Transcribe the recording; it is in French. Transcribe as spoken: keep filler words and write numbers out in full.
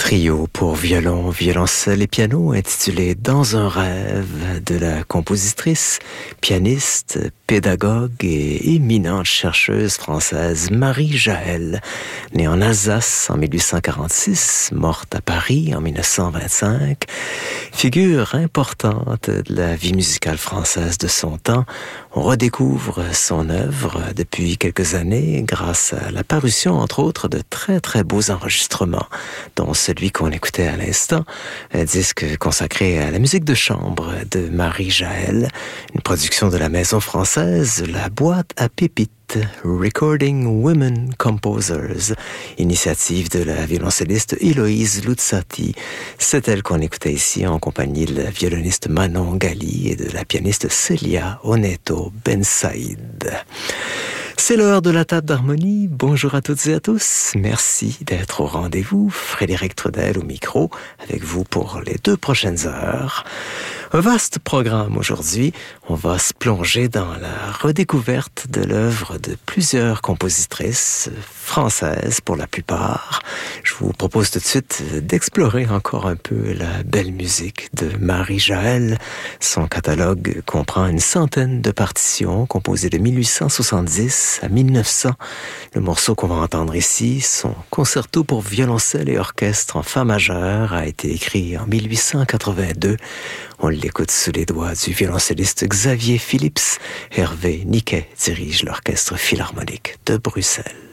Trio pour violon, violoncelle et piano intitulé Dans un rêve de la compositrice, pianiste, pédagogue et éminente chercheuse française Marie Jaël, née en Alsace en mille huit cent quarante-six, morte à Paris en mille neuf cent vingt-cinq, figure importante de la vie musicale française de son temps. On redécouvre son œuvre depuis quelques années grâce à la parution, entre autres, de très très beaux enregistrements, dont celui qu'on écoutait à l'instant, un disque consacré à la musique de chambre de Marie Jaël, une production de la maison française La Boîte à Pépites, Recording Women Composers, initiative de la violoncelliste Héloïse Luzzati. C'est elle qu'on écoutait ici en compagnie de la violoniste Manon Gali et de la pianiste Célia Oneto Ben Saïd. C'est l'heure de la table d'harmonie. Bonjour à toutes et à tous. Merci d'être au rendez-vous. Frédéric Trudel au micro, avec vous pour les deux prochaines heures. Un vaste programme aujourd'hui. On va se plonger dans la redécouverte de l'œuvre de plusieurs compositrices françaises pour la plupart. Je vous propose tout de suite d'explorer encore un peu la belle musique de Marie Jaël. Son catalogue comprend une centaine de partitions composées de mille huit cent soixante-dix à mille neuf cents. Le morceau qu'on va entendre ici, son concerto pour violoncelle et orchestre en fa majeur, a été écrit en mille huit cent quatre-vingt-deux. On l'écoute sous les doigts du violoncelliste Xavier Phillips. Hervé Niquet dirige l'Orchestre Philharmonique de Bruxelles.